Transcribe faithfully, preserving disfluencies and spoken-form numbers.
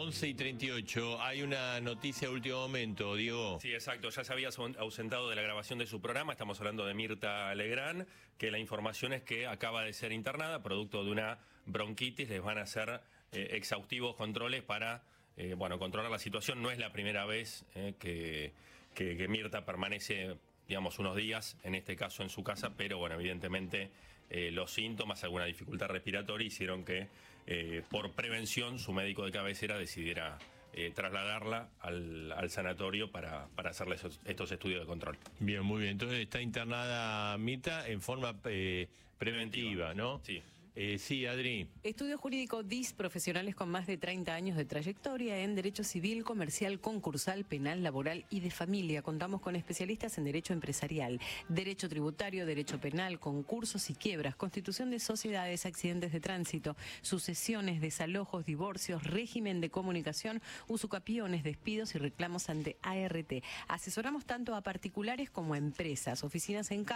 once y treinta y ocho. Hay una noticia de último momento, Diego. Sí, exacto. Ya se había ausentado de la grabación de su programa. Estamos hablando de Mirta Legrand, que la información es que acaba de ser internada, producto de una bronquitis. Les van a hacer eh, exhaustivos controles para eh, bueno, controlar la situación. No es la primera vez eh, que, que, que Mirta permanece, digamos, unos días, en este caso en su casa, pero bueno, evidentemente eh, los síntomas, alguna dificultad respiratoria hicieron que eh, por prevención su médico de cabecera decidiera eh, trasladarla al, al sanatorio para, para hacerle esos, estos estudios de control. Bien, muy bien. Entonces está internada Mirta en forma eh, preventiva, ¿no? Sí. Eh, sí, Adri. Estudio jurídico D I S, profesionales con más de treinta años de trayectoria en Derecho Civil, Comercial, Concursal, Penal, Laboral y de Familia. Contamos con especialistas en Derecho Empresarial, Derecho Tributario, Derecho Penal, Concursos y Quiebras, Constitución de Sociedades, Accidentes de Tránsito, Sucesiones, Desalojos, Divorcios, Régimen de Comunicación, Usucapiones, Despidos y reclamos ante A R T. Asesoramos tanto a particulares como a empresas, oficinas en